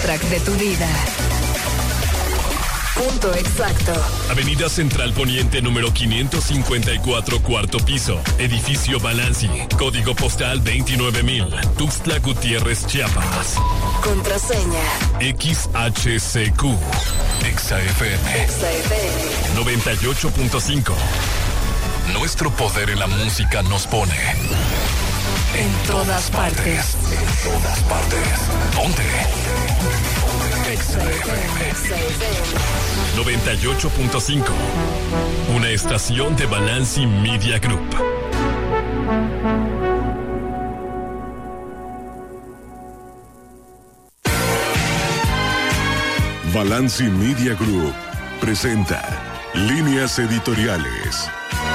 soundtrack de tu vida. Punto exacto. Avenida Central Poniente número 554, cuarto piso. Edificio Balanci. Código postal 29000. Tuxtla Gutiérrez, Chiapas. Contraseña. XHCQ. XFM. 98.5. Nuestro poder en la música nos pone en todas partes. En todas partes. Ponte. XFM 98.5. Una estación de Balanci Media Group. Balanci Media Group presenta Líneas Editoriales.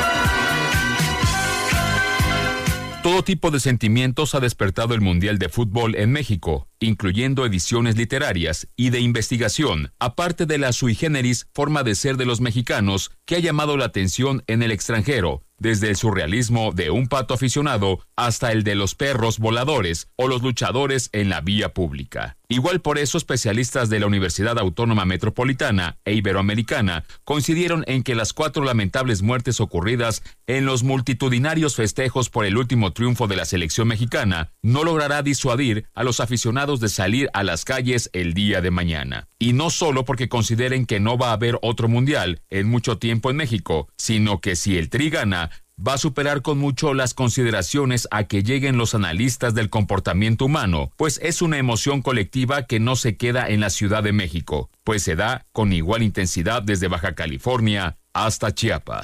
Todo tipo de sentimientos ha despertado el Mundial de Fútbol en México, incluyendo ediciones literarias y de investigación, aparte de la sui generis forma de ser de los mexicanos que ha llamado la atención en el extranjero, desde el surrealismo de un pato aficionado hasta el de los perros voladores o los luchadores en la vía pública. Igual por eso, especialistas de la Universidad Autónoma Metropolitana e Iberoamericana coincidieron en que las 4 lamentables muertes ocurridas en los multitudinarios festejos por el último triunfo de la selección mexicana no logrará disuadir a los aficionados de salir a las calles el día de mañana. Y no solo porque consideren que no va a haber otro mundial en mucho tiempo en México, sino que si el Tri gana, va a superar con mucho las consideraciones a que lleguen los analistas del comportamiento humano, pues es una emoción colectiva que no se queda en la Ciudad de México, pues se da con igual intensidad desde Baja California hasta Chiapas.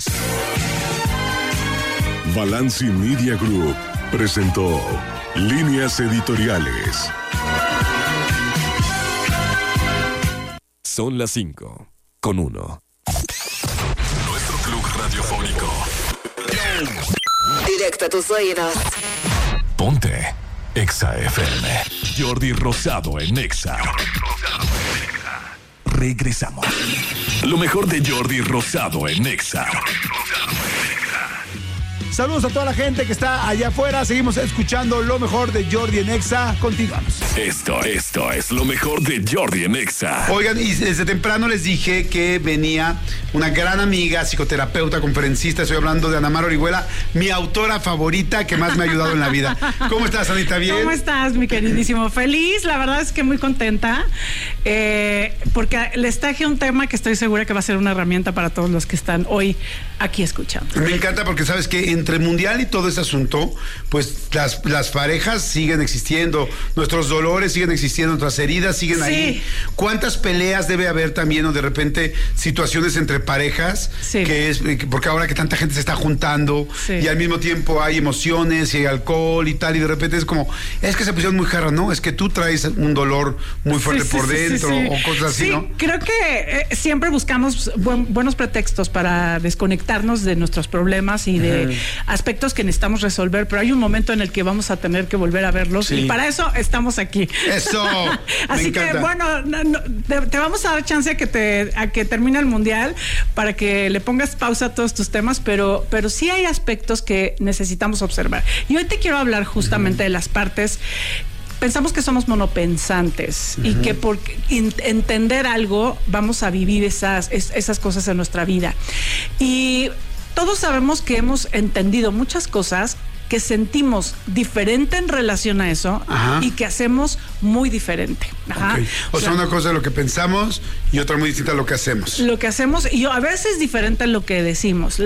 Balanci Media Group presentó Líneas Editoriales. Son las 5:01. Nuestro club radiofónico. Directo a tus oídos. Ponte Exa FM. Jordi Rosado en Exa. Regresamos. Lo mejor de Jordi Rosado en Exa. Saludos a toda la gente que está allá afuera. Seguimos escuchando lo mejor de Jordi en Exa. Continuamos. Esto es lo mejor de Jordi en Exa. Oigan, y desde temprano les dije que venía una gran amiga, psicoterapeuta, conferencista. Estoy hablando de Ana Mar Orihuela, mi autora favorita que más me ha ayudado en la vida. ¿Cómo estás, Anita? ¿Bien? ¿Cómo estás, mi queridísimo? Feliz, la verdad es que muy contenta, porque les traje un tema que estoy segura que va a ser una herramienta para todos los que están hoy aquí escuchando. Me encanta porque sabes que entre mundial y todo ese asunto, pues las parejas siguen existiendo, nuestros dolores siguen existiendo, nuestras heridas siguen ahí. ¿Cuántas peleas debe haber también o de repente situaciones entre parejas? Sí. Que es porque ahora que tanta gente se está juntando y al mismo tiempo hay emociones y hay alcohol y tal, y de repente es como, es que se pusieron muy jarras, ¿no? Es que tú traes un dolor muy fuerte por dentro o cosas así, ¿no? Creo que siempre buscamos buenos pretextos para desconectarnos de nuestros problemas y de aspectos que necesitamos resolver, pero hay un momento en el que vamos a tener que volver a verlos y para eso estamos aquí. Eso. Así que bueno, te vamos a dar chance a que termine el mundial para que le pongas pausa a todos tus temas, pero sí hay aspectos que necesitamos observar. Y hoy te quiero hablar justamente de las partes. Pensamos que somos monopensantes y que por entender algo vamos a vivir esas cosas en nuestra vida. Y todos sabemos que hemos entendido muchas cosas que sentimos diferente en relación a eso y que hacemos muy diferente. Okay. O sea, una cosa es lo que pensamos y otra muy distinta a lo que hacemos. Lo que hacemos y a veces diferente a lo que decimos.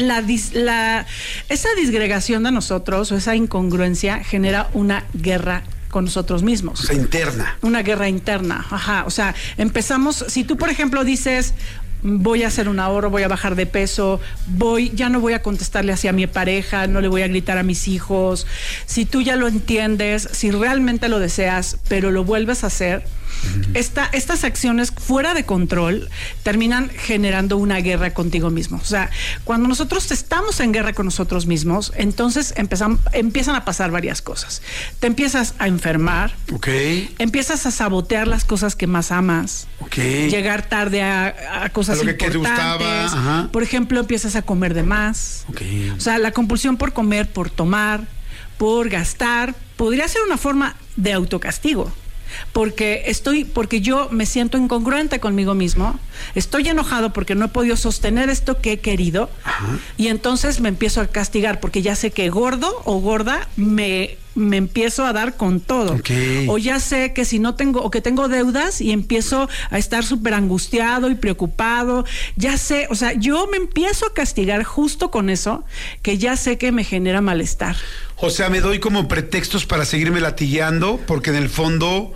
Esa disgregación de nosotros o esa incongruencia genera una guerra con nosotros mismos. O sea, interna. Una guerra interna. O sea, empezamos, si tú por ejemplo dices, voy a hacer un ahorro, voy a bajar de peso, ya no voy a contestarle hacia mi pareja, no le voy a gritar a mis hijos. Si tú ya lo entiendes, si realmente lo deseas, pero lo vuelves a hacer, estas acciones fuera de control terminan generando una guerra contigo mismo. O sea, cuando nosotros estamos en guerra con nosotros mismos, entonces empiezan a pasar varias cosas. Te empiezas a enfermar, empiezas a sabotear las cosas que más amas, llegar tarde a cosas importantes. Que te gustaba. Por ejemplo, empiezas a comer de más. O sea, la compulsión por comer, por tomar, por gastar, podría ser una forma de autocastigo. porque yo me siento incongruente conmigo mismo, estoy enojado porque no he podido sostener esto que he querido. Ajá. Y entonces me empiezo a castigar porque ya sé que gordo o gorda me empiezo a dar con todo. Okay. O ya sé que si no tengo, o que tengo deudas y empiezo a estar súper angustiado y preocupado. Ya sé, o sea, yo me empiezo a castigar justo con eso, que ya sé que me genera malestar. O sea, me doy como pretextos para seguirme latigueando, porque en el fondo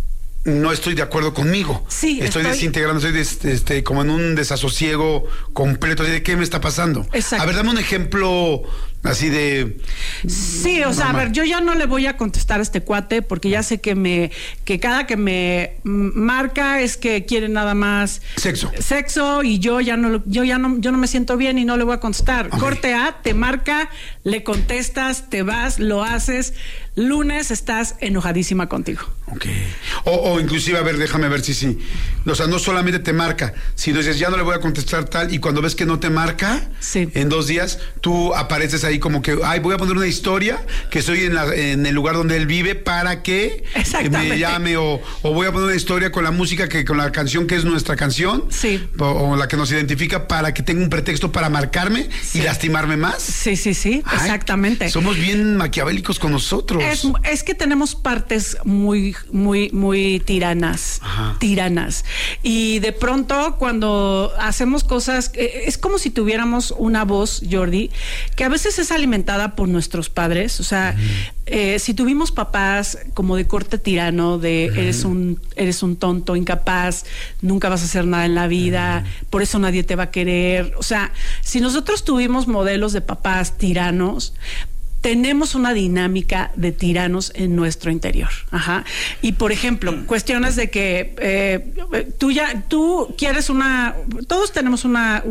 no estoy de acuerdo conmigo. Sí, estoy desintegrando, estoy como en un desasosiego completo. ¿De qué me está pasando? Exacto. A ver, dame un ejemplo así de... Sí, o sea, a ver, yo ya no le voy a contestar a este cuate porque ya sé que cada que me marca es que quiere nada más sexo y yo no me siento bien y no le voy a contestar. Okay. Corte A, te marca, le contestas, te vas, lo haces. Lunes estás enojadísima contigo. Ok. O inclusive, a ver, déjame ver si sí. O sea, no solamente te marca, sino dices, ya no le voy a contestar tal, y cuando ves que no te marca, sí, en 2 días, tú apareces ahí como que, ay, voy a poner una historia que estoy en el lugar donde él vive para que me llame, o voy a poner una historia con la música, con la canción que es nuestra canción, sí, o la que nos identifica, para que tenga un pretexto para marcarme, sí, y lastimarme más. Sí, ay, exactamente. Somos bien maquiavélicos con nosotros. Es que tenemos partes muy tiranas. Ajá. Tiranas. Y de pronto, cuando hacemos cosas, es como si tuviéramos una voz, Jordi, que a veces es alimentada por nuestros padres. O sea, si tuvimos papás como de corte tirano, de eres un tonto, incapaz, nunca vas a hacer nada en la vida, por eso nadie te va a querer. O sea, si nosotros tuvimos modelos de papás tiranos, tenemos una dinámica de tiranos en nuestro interior. Ajá. Y por ejemplo, cuestiones de que tú quieres todos tenemos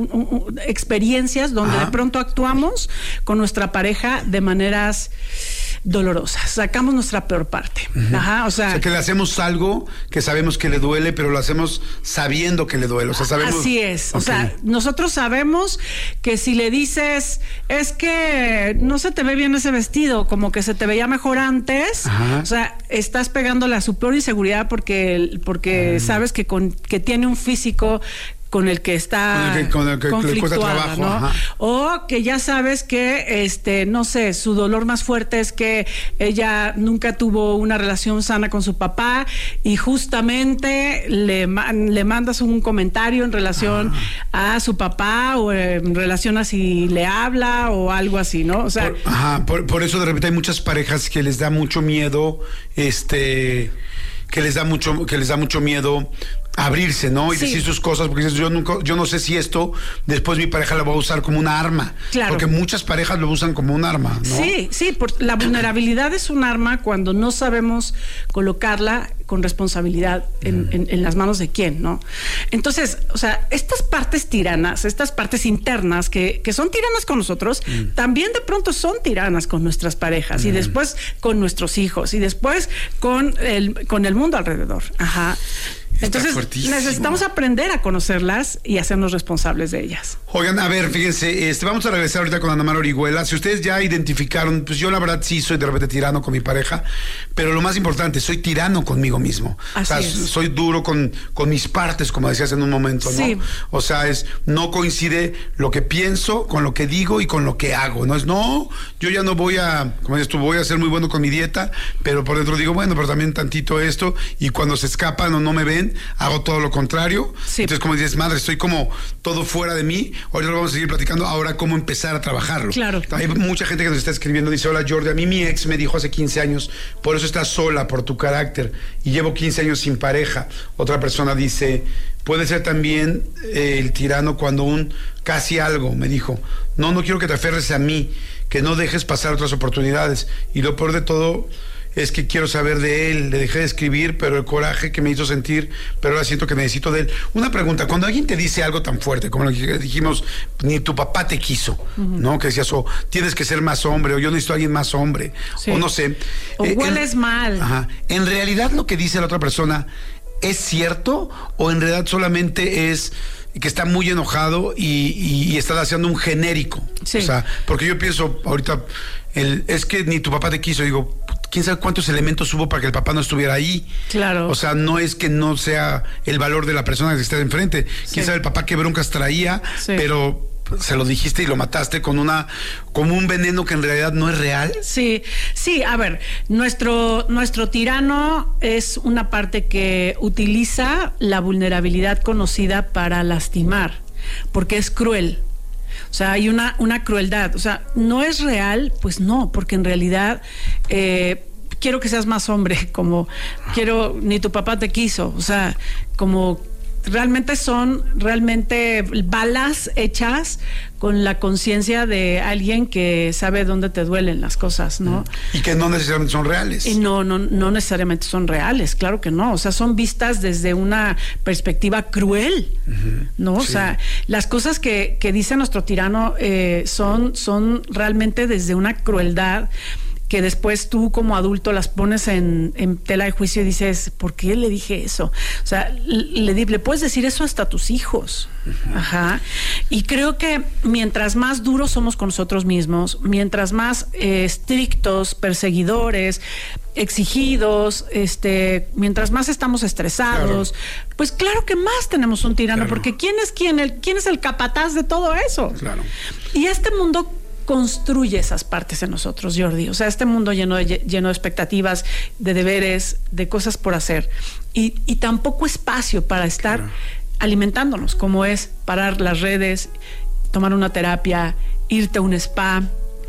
experiencias donde Ajá. de pronto actuamos con nuestra pareja de maneras dolorosas, sacamos nuestra peor parte. Ajá, o sea, que le hacemos algo que sabemos que le duele, pero lo hacemos sabiendo que le duele. O sea, sabemos. Así es. Okay. O sea, nosotros sabemos que si le dices, es que no se te ve bien ese vestido, como que se te veía mejor antes. Ajá. O sea, estás pegándole a su peor inseguridad porque sabes que tiene un físico con el que está con el que le cuesta trabajo, ¿no? Ajá. O que ya sabes que no sé, su dolor más fuerte es que ella nunca tuvo una relación sana con su papá y justamente le mandas un comentario en relación a su papá o en relación a si le habla o algo así, ¿no? O sea, por eso de repente hay muchas parejas que les da mucho miedo, que les da mucho miedo abrirse, ¿no? Y sí, decir sus cosas, porque dices, yo no sé si esto después mi pareja lo va a usar como un arma. Claro. Porque muchas parejas lo usan como un arma, ¿no? Sí, la vulnerabilidad es un arma cuando no sabemos colocarla con responsabilidad en las manos de quién, ¿no? Entonces, o sea, estas partes tiranas, estas partes internas que son tiranas con nosotros, también de pronto son tiranas con nuestras parejas y después con nuestros hijos y después con el mundo alrededor. Ajá. Entonces necesitamos aprender a conocerlas y hacernos responsables de ellas. Oigan, a ver, fíjense, vamos a regresar ahorita con Ana Mar Orihuela. Si ustedes ya identificaron, pues yo la verdad sí soy de repente tirano con mi pareja, pero lo más importante, soy tirano conmigo mismo. Así o sea, soy duro con mis partes, como decías en un momento, ¿no? Sí. O sea, no coincide lo que pienso con lo que digo y con lo que hago. Yo ya no voy a, como dices tú, voy a ser muy bueno con mi dieta, pero por dentro digo, bueno, pero también tantito esto, y cuando se escapan o no me ven, hago todo lo contrario. Sí. Entonces, como dices, madre, estoy como todo fuera de mí. Ahorita lo vamos a seguir platicando. Ahora, ¿cómo empezar a trabajarlo? Claro. Hay mucha gente que nos está escribiendo. Dice, hola, Jordi, a mí mi ex me dijo hace 15 años, por eso estás sola, por tu carácter, y llevo 15 años sin pareja. Otra persona dice, puede ser también el tirano cuando casi algo, me dijo, no quiero que te aferres a mí, que no dejes pasar otras oportunidades. Y lo peor de todo es que quiero saber de él, le dejé de escribir, pero el coraje que me hizo sentir, pero ahora siento que necesito de él. Una pregunta, cuando alguien te dice algo tan fuerte, como lo que dijimos, ni tu papá te quiso, ¿no? Que decías, tienes que ser más hombre, o yo necesito a alguien más hombre, sí, o no sé. O hueles mal. Ajá. ¿En realidad lo que dice la otra persona es cierto, o en realidad solamente es que está muy enojado y está haciendo un genérico? Sí. O sea, porque yo pienso ahorita, es que ni tu papá te quiso, digo, quién sabe cuántos elementos hubo para que el papá no estuviera ahí. Claro. O sea, no es que no sea el valor de la persona que está enfrente. Quién sabe el papá qué broncas traía, pero se lo dijiste y lo mataste como un veneno que en realidad no es real. Sí, a ver, nuestro tirano es una parte que utiliza la vulnerabilidad conocida para lastimar, porque es cruel. O sea, hay una crueldad. O sea, ¿no es real? Pues no, porque en realidad quiero que seas más hombre, como ni tu papá te quiso. O sea, como son balas hechas con la conciencia de alguien que sabe dónde te duelen las cosas, ¿no? Y que no necesariamente son reales. Y no necesariamente son reales, claro que no. O sea, son vistas desde una perspectiva cruel, ¿no? O sea, las cosas que dice nuestro tirano son realmente desde una crueldad que después tú como adulto las pones en tela de juicio y dices, ¿por qué le dije eso? O sea, le puedes decir eso hasta a tus hijos. Ajá. Y creo que mientras más duros somos con nosotros mismos, mientras más estrictos, perseguidores, exigidos, mientras más estamos estresados, pues claro que más tenemos un tirano, porque ¿quién es el capataz de todo eso? Claro. Y este mundo construye esas partes en nosotros, Jordi. O sea, este mundo lleno de expectativas, de deberes, de cosas por hacer. Y tan poco espacio para estar alimentándonos, como es parar las redes, tomar una terapia, irte a un spa,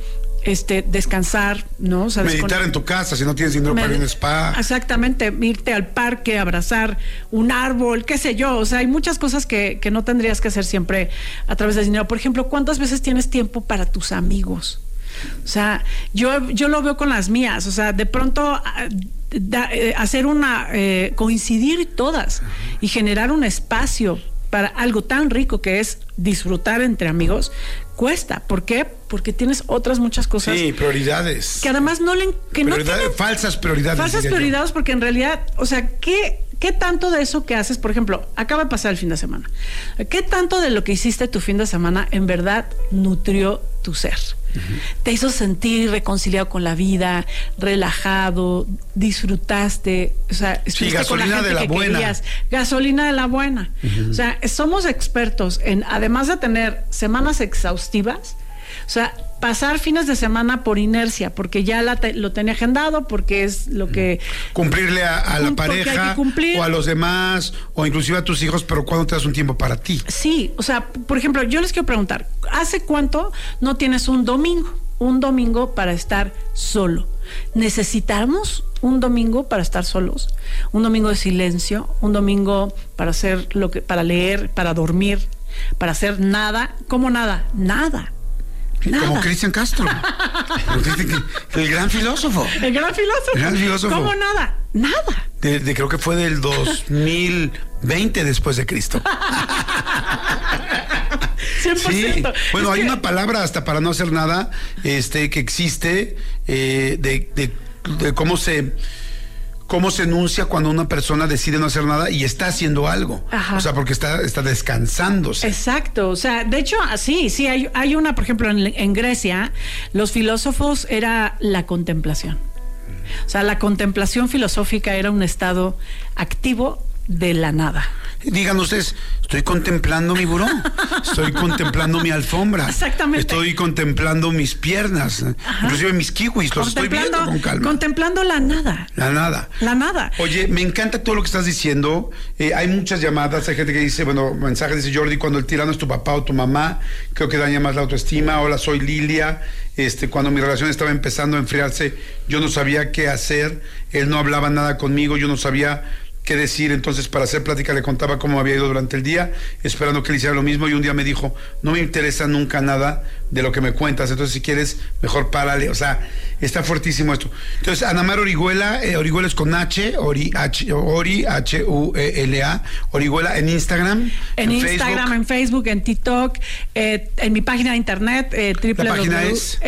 descansar, ¿no? O sea, meditar en tu casa si no tienes dinero para ir a un spa. Exactamente, irte al parque, abrazar un árbol, qué sé yo. O sea, hay muchas cosas que no tendrías que hacer siempre a través del dinero. Por ejemplo, ¿cuántas veces tienes tiempo para tus amigos? O sea, yo lo veo con las mías. O sea, de pronto hacer coincidir todas y generar un espacio para algo tan rico que es disfrutar entre amigos, cuesta. ¿Por qué? Porque tienes otras muchas cosas. Sí, prioridades. Que además falsas prioridades. Falsas prioridades, porque en realidad, o sea, ¿qué tanto de eso que haces? Por ejemplo, acaba de pasar el fin de semana. ¿Qué tanto de lo que hiciste tu fin de semana en verdad nutrió tu ser? Te hizo sentir reconciliado con la vida, relajado, disfrutaste, o sea, gasolina de la buena. Querías, gasolina de la buena. O sea, somos expertos en, además de tener semanas exhaustivas, o sea, pasar fines de semana por inercia, porque ya lo tenía agendado, porque es lo que... Cumplirle a la pareja o a los demás, o inclusive a tus hijos, pero ¿cuándo te das un tiempo para ti? Sí, o sea, por ejemplo, yo les quiero preguntar, ¿hace cuánto no tienes un domingo para estar solo? Necesitamos un domingo para estar solos, un domingo de silencio, un domingo para hacer para leer, para dormir, para hacer nada. ¿Cómo nada? Nada. Como Cristian Castro. El gran filósofo. El gran filósofo. ¿Cómo nada? Nada. Creo que fue del 2020 después de Cristo. 100%. Sí. Bueno, hay una palabra hasta para no hacer nada, que existe, de cómo se enuncia cuando una persona decide no hacer nada y está haciendo algo. Ajá. O sea, porque está descansándose. Exacto. O sea, de hecho, sí, hay una, por ejemplo, en Grecia, los filósofos era la contemplación. O sea, la contemplación filosófica era un estado activo de la nada. Digan ustedes, estoy contemplando mi buró, estoy contemplando mi alfombra. Exactamente. Estoy contemplando mis piernas, inclusive mis kiwis, los estoy viendo con calma. Contemplando la nada. La nada. La nada. Oye, me encanta todo lo que estás diciendo. Hay muchas llamadas, hay gente que dice, mensajes, dice Jordi, cuando el tirano es tu papá o tu mamá, creo que daña más la autoestima. Hola, soy Lilia. Cuando mi relación estaba empezando a enfriarse, yo no sabía qué hacer, él no hablaba nada conmigo, yo no sabía qué decir, entonces para hacer plática le contaba cómo había ido durante el día, esperando que él hiciera lo mismo, y un día me dijo, no me interesa nunca nada de lo que me cuentas, entonces si quieres, mejor párale. O sea, está fuertísimo esto. Entonces, Anamar Orihuela, Orihuela es con H, H-U-E-L-A, Orihuela en Instagram. En Instagram, Facebook. En Facebook, en TikTok, en mi página de internet, La página es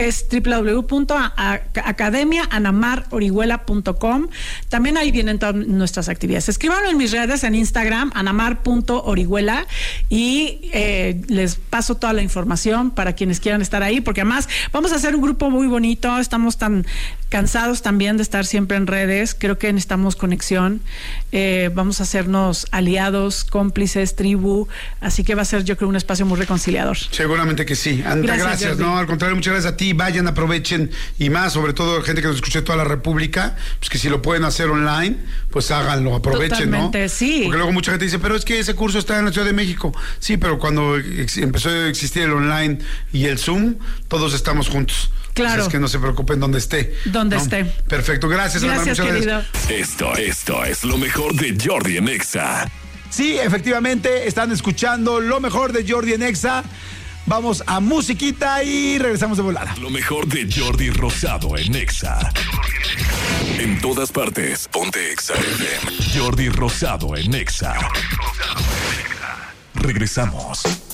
www.academiaanamarorihuela.com. También ahí vienen todas nuestras actividades. Escríbanme en mis redes, en Instagram, anamar.orihuela, y les paso toda la información para quienes quieran estar ahí, porque además vamos a hacer un grupo muy bonito, estamos tan cansados también de estar siempre en redes. Creo que necesitamos conexión. Vamos a hacernos aliados, cómplices, tribu. Así que va a ser, yo creo, un espacio muy reconciliador. Seguramente que sí. Anita, gracias. No, al contrario, muchas gracias a ti. Vayan, aprovechen, y más, sobre todo gente que nos escuche de toda la República, pues que si lo pueden hacer online, pues háganlo, aprovechen. Totalmente, ¿no? Sí. Porque luego mucha gente dice, pero es que ese curso está en la Ciudad de México. Sí, pero cuando empezó a existir el online y el Zoom, todos estamos juntos. Claro. Es que no se preocupen donde esté. Donde esté. Perfecto, gracias, hermano. Gracias, querido. Esto es lo mejor de Jordi en Exa. Sí, efectivamente, están escuchando lo mejor de Jordi en Exa. Vamos a musiquita y regresamos de volada. Lo mejor de Jordi Rosado en Exa. En todas partes, ponte Exa FM. Jordi Rosado en Exa. Regresamos.